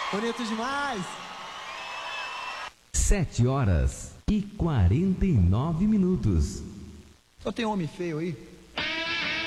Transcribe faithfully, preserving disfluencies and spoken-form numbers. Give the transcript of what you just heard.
Bonito demais. Sete horas e quarenta e nove minutos. Só tem homem feio aí?